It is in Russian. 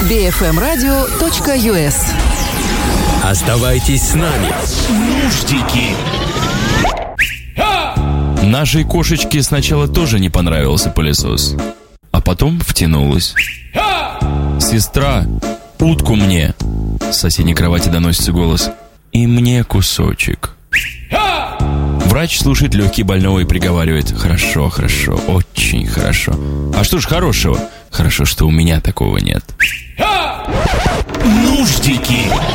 bfmradio.us. Оставайтесь с нами. Нуждики. Нашей кошечке сначала тоже не понравился пылесос, а потом втянулась. «Сестра, утку мне!» С соседней кровати доносится голос. «И мне кусочек». Врач слушает легкие больного и приговаривает: «Хорошо, хорошо, очень хорошо». «А что ж хорошего?» «Хорошо, что у меня такого нет». Нуждики.